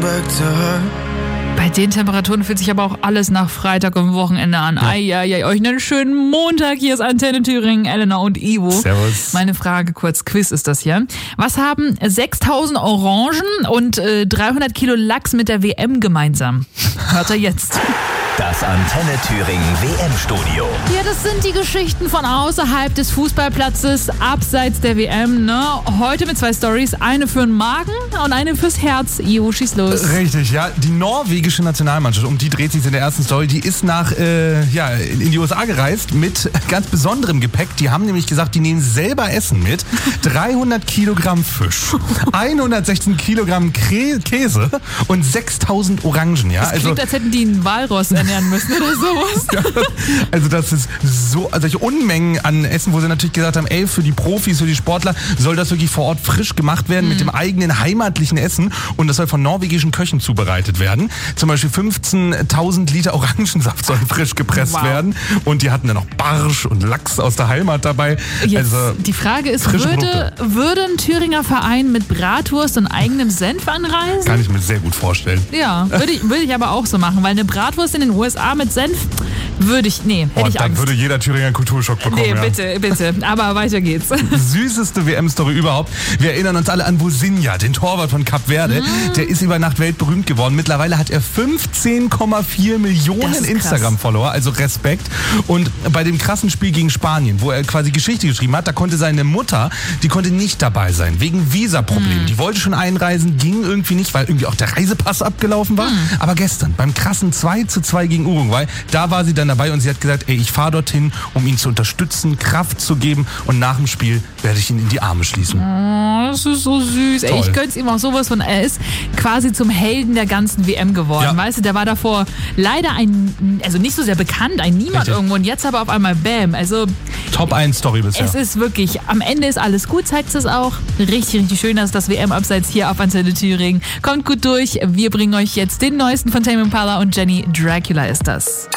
Bei den Temperaturen fühlt sich aber auch alles nach Freitag und Wochenende an. Ja. Eieiei, euch einen schönen Montag. Hier ist Antenne Thüringen, Elena und Ivo. Servus. Meine Frage kurz, Quiz ist das hier. Was haben 6000 Orangen und 300 Kilo Lachs mit der WM gemeinsam? Hört ihr jetzt. Das Antenne Thüringen WM-Studio. Ja, das sind die Geschichten von außerhalb des Fußballplatzes, abseits der WM. Ne? Heute mit 2 Storys, eine für den Magen und eine fürs Herz. Ivo, schieß los. Richtig, ja. Die norwegische Nationalmannschaft, um die dreht sich in der ersten Story, die ist in die USA gereist mit ganz besonderem Gepäck. Die haben nämlich gesagt, die nehmen selber Essen mit. 300 Kilogramm Fisch, 116 Kilogramm Käse und 6000 Orangen. Ja? Das klingt, als hätten die einen Walross ernähren müssen oder sowas. Ja, also das ist so, solche Unmengen an Essen, wo sie natürlich gesagt haben, ey, für die Profis, für die Sportler soll das wirklich vor Ort frisch gemacht werden mit dem eigenen heimatlichen Essen und das soll von norwegischen Köchen zubereitet werden. Zum Beispiel 15.000 Liter Orangensaft sollen frisch gepresst werden und die hatten dann noch Barsch und Lachs aus der Heimat dabei. Jetzt, also die Frage ist, würde ein Thüringer Verein mit Bratwurst und eigenem Senf anreisen? Kann ich mir sehr gut vorstellen. Ja, würde ich aber auch so machen, weil eine Bratwurst in den USA mit Senf hätte ich Angst. Dann würde jeder Thüringer einen Kulturschock bekommen. Nee, bitte. Aber weiter geht's. Süßeste WM-Story überhaupt. Wir erinnern uns alle an Bosinha, den Torwart von Kap Verde. Der ist über Nacht weltberühmt geworden. Mittlerweile hat er 15,4 Millionen Instagram-Follower, also Respekt. Und bei dem krassen Spiel gegen Spanien, wo er quasi Geschichte geschrieben hat, da konnte seine Mutter, die konnte nicht dabei sein, wegen Visaproblemen. Die wollte schon einreisen, ging irgendwie nicht, weil irgendwie auch der Reisepass abgelaufen war. Aber gestern, beim krassen 2:2 gegen Uruguay, da war sie dann dabei und sie hat gesagt, ey, ich fahre dorthin, um ihn zu unterstützen, Kraft zu geben und nach dem Spiel werde ich ihn in die Arme schließen. Oh, das ist so süß. Ey, ich gönn's ihm auch sowas von. Er ist quasi zum Helden der ganzen WM geworden. Ja. Weißt du, der war davor leider nicht so sehr bekannt, ein Niemand irgendwo und jetzt aber auf einmal Bam. Also Top 1 Story bisher. Es ist wirklich, am Ende ist alles gut, zeigt es auch. Richtig, richtig schön, dass das WM-Abseits hier auf Antenne Thüringen. Kommt gut durch. Wir bringen euch jetzt den neuesten von Tame Impala und Jenny. Dracula ist das.